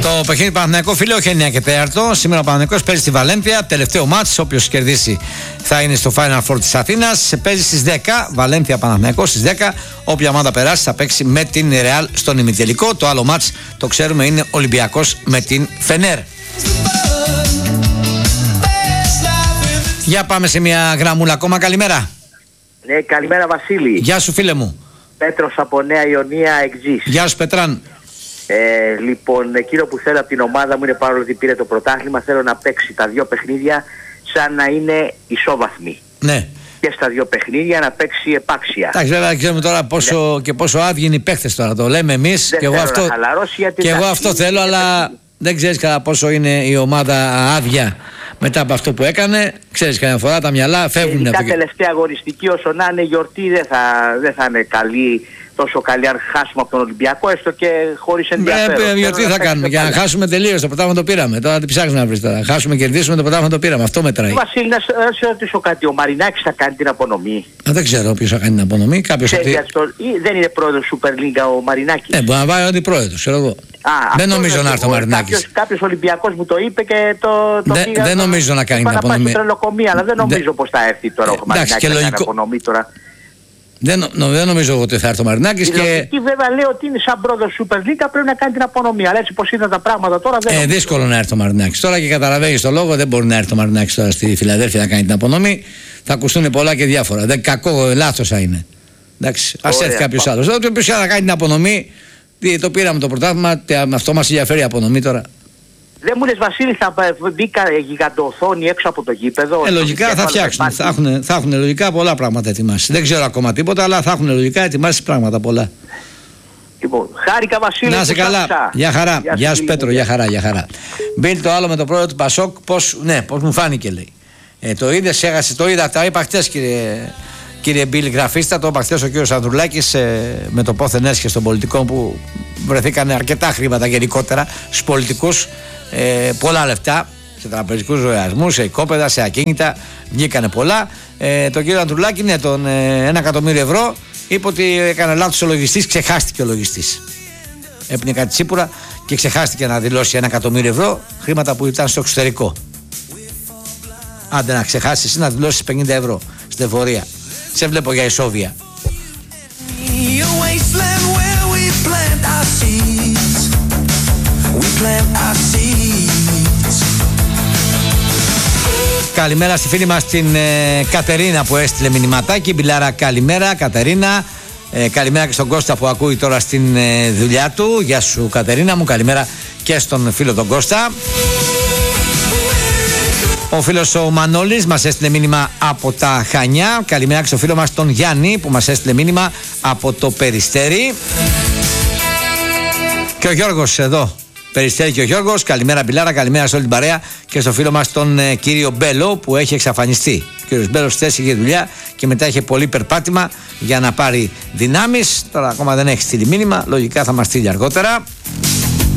Το παιχνίδι Παναθηναϊκό φίλο έχει 9 και 4. Σήμερα ο Παναθηναϊκός παίζει στη Βαλένθια. Τελευταίο μάτς. Όποιος κερδίσει θα είναι στο Final Four της Αθήνας. Παίζει στις 10. Βαλένθια Παναθηναϊκός στις 10. Όποια ομάδα περάσει θα παίξει με την Ρεάλ στον ημιτελικό. Το άλλο μάτς το ξέρουμε είναι Ολυμπιακός με την Φενέρ. Για πάμε σε μια γραμμούλα ακόμα. Καλημέρα. Ναι, καλημέρα Βασίλη. Γεια σου φίλε μου. Πέτρος από Νέα Ιωνία Εξής. Γεια σου Πετράν. Λοιπόν, εκείνο που θέλω από την ομάδα μου είναι, παρόλο ότι πήρε το πρωτάθλημα, θέλω να παίξει τα δύο παιχνίδια σαν να είναι ισόβαθμοι. Ναι. Και στα δύο παιχνίδια να παίξει επάξια. Εντάξει, βέβαια ξέρουμε τώρα πόσο, και πόσο άδειοι είναι οι παίχτες τώρα. Το λέμε εμείς και εγώ αυτό θέλω, αλλά δεν ξέρεις κατά πόσο είναι η ομάδα άδεια μετά από αυτό που έκανε. Ξέρεις, καμιά φορά τα μυαλά φεύγουν. Ειδικά τελευταία αγωνιστική, όσο να είναι γιορτή, δεν θα είναι καλή. Τόσο καλή αν χάσουμε από τον Ολυμπιακό, έστω και χωρίς ενδιαφέρον. Γιατί θα κάνουμε, για να χάσουμε τελείως το πρωτάθλημα το πήραμε. Τώρα τι ψάχνεις να βρεις τώρα. Χάσουμε, κερδίσουμε το πρωτάθλημα το πήραμε. Αυτό μετράει. Βασίλη, να σε ρωτήσω κάτι. Ο Μαρινάκης θα κάνει την απονομή? Δεν ξέρω ποιος θα κάνει την απονομή. Κάποιος δεν είναι πρόεδρος Super League ο Μαρινάκης? Μπορεί να πάει αντιπρόεδρος, ξέρω εγώ. Δεν νομίζω να έρθει ο Μαρινάκης. Κάποιος Ολυμπιακός μου το είπε και το πήγα. Δεν νομίζω να κάνει την απονομή. Αλλά δεν νομίζω πως θα έρθει τώρα ο Μαρινάκης να κάνει απονομή τώρα. Δεν νομίζω ότι θα έρθει ο Μαρινάκης. Η λογική βέβαια λέει ότι είναι σαν πρόεδρος Super League, πρέπει να κάνει την απονομή. Αλλά έτσι πως είδα τα πράγματα τώρα δεν. Δύσκολο να έρθει ο Μαρινάκης. Τώρα και καταλαβαίνεις το λόγο, δεν μπορεί να έρθει ο Μαρινάκης τώρα στη Φιλαδέλφια να κάνει την απονομή. Θα ακουστούν πολλά και διάφορα. Δεν κακό, λάθος θα είναι. Εντάξει, ας έρθει κάποιος άλλος. Όταν ποιος θα κάνει την απονομή, το πήραμε το πρωτάθλημα, αυτό μας ενδιαφέρει η απονομή τώρα. Δεν μου λες Βασίλη, θα μπει γιγαντοοθόνη έξω από το γήπεδο? Λογικά θα φτιάξουν. Θα έχουν λογικά πολλά πράγματα ετοιμάσει. Δεν ξέρω ακόμα τίποτα, αλλά θα έχουν λογικά ετοιμάσει πράγματα πολλά. Λοιπόν, χάρηκα Βασίλη. Να είσαι καλά. Γεια χαρά. Γεια σου Πέτρο, γεια χαρά. Μπίλ το άλλο με το πρόεδρο του Πασόκ, πώς μου φάνηκε λέει. Το είδες, έχασε, το είδα, τα είπα χτες κύριε Μπίλ γραφίστα, το είπα χτες ο κύριος Ανδρουλάκης με το πόθεν έσχε των πολιτικών που βρεθήκαν αρκετά χρήματα γενικότερα στους πολιτικούς. Πολλά λεφτά σε τραπεζικούς λογαριασμούς, σε οικόπεδα, σε ακίνητα, βγήκανε πολλά. Το κύριο Αντρουλάκη, ναι, τον 1 εκατομμύριο ευρώ, είπε ότι έκανε λάθος ο λογιστής, ξεχάστηκε ο λογιστής. Έπινε κάτι τσίπουρα και ξεχάστηκε να δηλώσει 1 εκατομμύριο ευρώ, χρήματα που ήταν στο εξωτερικό. Άντε να ξεχάσεις εσύ να δηλώσεις 50 ευρώ στην εφορία. Σε βλέπω για ισόβια. Καλημέρα στη φίλη μας την Κατερίνα που έστειλε μηνυματάκι. Μπιλάρα, καλημέρα Κατερίνα. Καλημέρα και στον Κώστα που ακούει τώρα στην δουλειά του. Γεια σου Κατερίνα μου, καλημέρα και στον φίλο τον Κώστα. Ο φίλος ο Μανώλης μας έστειλε μήνυμα από τα Χανιά. Καλημέρα και στο φίλο μας τον Γιάννη που μας έστειλε μήνυμα από το Περιστέρι. Και ο Γιώργος εδώ, Περιστέρι και ο Γιώργος. Καλημέρα Μπιλάρα, καλημέρα σε όλη την παρέα και στο φίλο μας τον κύριο Μπέλο που έχει εξαφανιστεί. Ο κύριος Μπέλος χθες είχε δουλειά και μετά είχε πολύ περπάτημα για να πάρει δυνάμεις. Τώρα ακόμα δεν έχει στείλει μήνυμα, λογικά θα μας στείλει αργότερα.